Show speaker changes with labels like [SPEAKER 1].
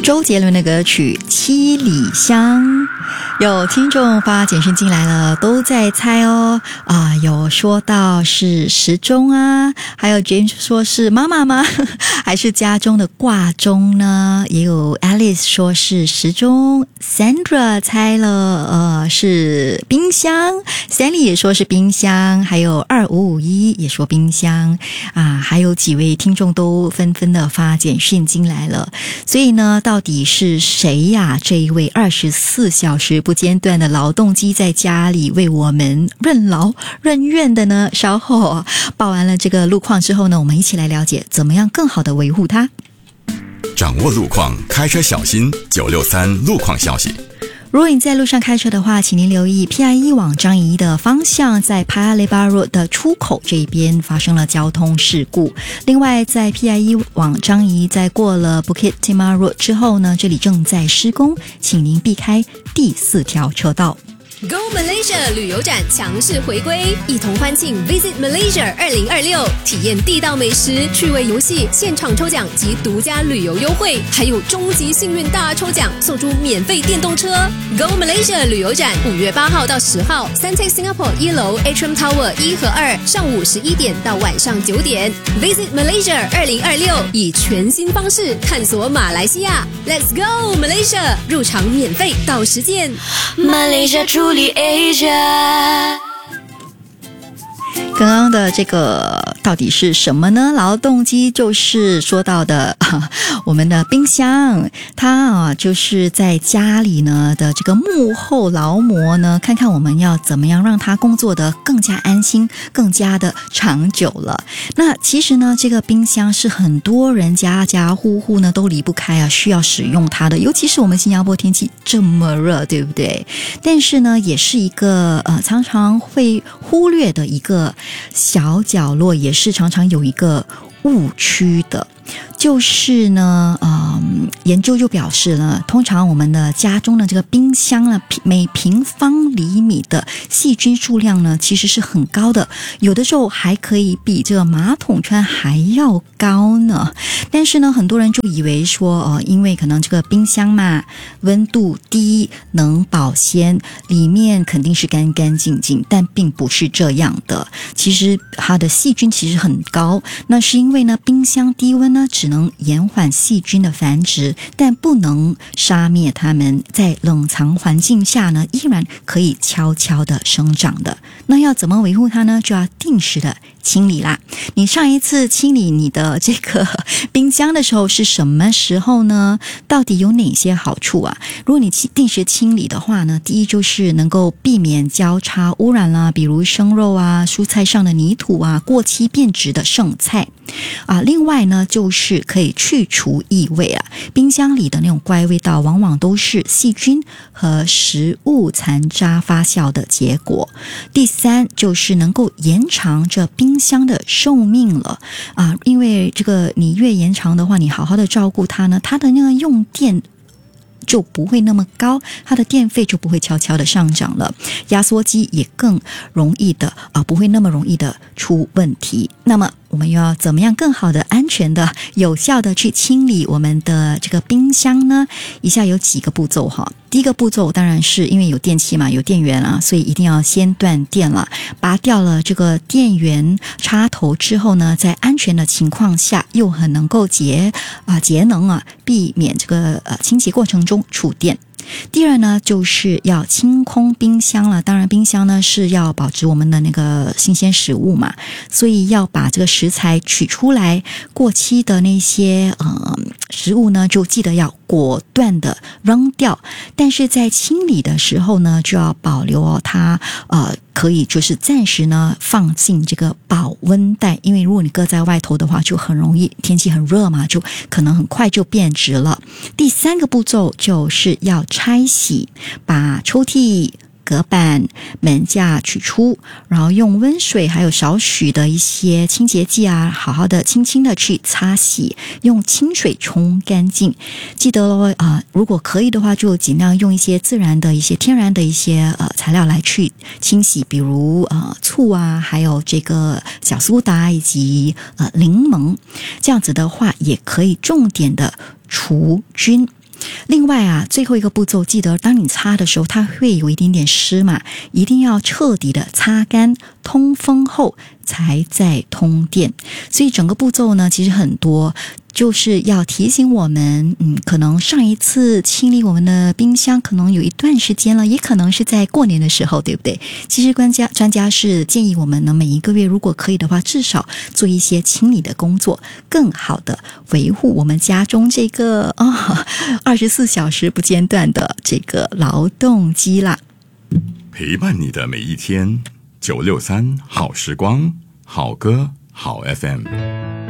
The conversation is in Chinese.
[SPEAKER 1] 周杰伦的歌曲《七里香》，有听众发简讯进来了，都在猜哦。有说到是时钟啊，还有 James 说是妈妈吗？还是家中的挂钟呢？也有 Alice 说是时钟 ，Sandra 猜了是冰箱 ，Sally 也说是冰箱，还有2551也说冰箱啊，还有几位听众都纷纷的发简讯进来了。所以呢，到底是谁呀？这一位24小时不间断的劳动机在家里为我们任劳任怨的呢？稍后报完了这个路况之后呢，我们一起来了解怎么样更好的维护它。
[SPEAKER 2] 掌握路况，开车小心963路况消息。
[SPEAKER 1] 如果你在路上开车的话，请您留意 PIE 往张仪的方向，在 Paya Lebar Road 的出口这一边发生了交通事故。另外，在 PIE 往张仪在过了 Bukit Timah Road 之后呢，这里正在施工，请您避开第4条车道。
[SPEAKER 3] Go Malaysia 旅游展强势回归，一同欢庆 Visit Malaysia 2026，体验地道美食、趣味游戏、现场抽奖及独家旅游优惠，还有终极幸运大抽奖，送出免费电动车。Go Malaysia 旅游展5月8号到10号 ，Sunteck Singapore 1楼 Atrium Tower 1和2，上午11点到晚上9点。Visit Malaysia 2026，以全新方式探索马来西亚。Let's go Malaysia， 入场免费到实践。
[SPEAKER 4] Malaysia truly Asia。
[SPEAKER 1] 刚刚的这个到底是什么呢？劳动机就是说到的我们的冰箱，它就是在家里呢的这个幕后劳模呢，看看我们要怎么样让它工作的更加安心，更加的长久了。那其实呢，这个冰箱是很多人家家户户呢都离不开啊，需要使用它的，尤其是我们新加坡天气这么热，对不对？但是呢，也是一个常常会忽略的一个小角落，也是常常有一个误区的。就是呢，研究就表示呢，通常我们的家中的这个冰箱呢，每平方厘米的细菌数量呢，其实是很高的，有的时候还可以比这个马桶圈还要高呢。但是呢，很多人就以为说，因为可能这个冰箱嘛，温度低，能保鲜，里面肯定是干干净净，但并不是这样的。其实它的细菌其实很高，那是因为呢，冰箱低温呢，只能延缓细菌的繁殖，但不能杀灭它们，在冷藏环境下呢，依然可以悄悄的生长的。那要怎么维护它呢？就要定时的清理啦。你上一次清理你的这个冰箱的时候是什么时候呢？到底有哪些好处啊？如果你定时清理的话呢，第一就是能够避免交叉污染啦，比如生肉啊、蔬菜上的泥土啊、过期变质的剩菜啊。另外呢，就是可以去除异味啊。冰箱里的那种怪味道，往往都是细菌和食物残渣发酵的结果。第三就是能够延长这冰箱的寿命了啊，因为这个你越延长的话，你好好的照顾它呢，它的那个用电就不会那么高，它的电费就不会悄悄的上涨了，压缩机也更容易的不会那么容易的出问题。那么我们又要怎么样更好的、安全的、有效的去清理我们的这个冰箱呢？以下有几个步骤哈。第一个步骤当然是因为有电器嘛，有电源啊，所以一定要先断电了，拔掉了这个电源插头之后呢，在安全的情况下又很能够节能避免这个清洁过程中触电。第二呢，就是要清空冰箱了。当然冰箱呢是要保持我们的那个新鲜食物嘛，所以要把这个食材取出来，过期的那些食物呢就记得要果断的扔掉。但是在清理的时候呢，就要保留它可以就是暂时呢放进这个保温袋，因为如果你搁在外头的话，就很容易天气很热嘛，就可能很快就变质了。第三个步骤就是要拆洗，把抽屉、隔板、门架取出，然后用温水还有少许的一些清洁剂好好的轻轻的去擦洗，用清水冲干净。记得咯如果可以的话，就尽量用一些自然的一些天然的一些材料来去清洗，比如醋还有这个小苏打以及柠檬，这样子的话也可以重点的除菌。 另外啊，最后一个步骤，记得当你擦的时候，它会有一点点湿嘛，一定要彻底的擦干，通风后才再通电。所以整个步骤呢，其实很多，就是要提醒我们，可能上一次清理我们的冰箱可能有一段时间了，也可能是在过年的时候，对不对？其实专家是建议我们呢，每一个月如果可以的话，至少做一些清理的工作，更好的维护我们家中这个24小时不间断的这个劳动机啦。
[SPEAKER 2] 陪伴你的每一天，963好时光，好歌好 FM。